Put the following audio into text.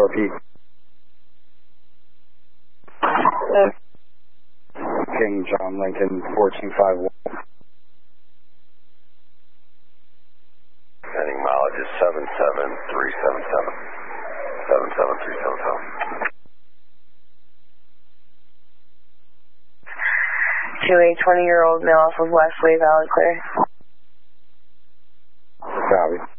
Pete. King John Lincoln 1451. Heading mileage is 77377. 77377. 20-year-old male off of Wesley, valid clear. Copy.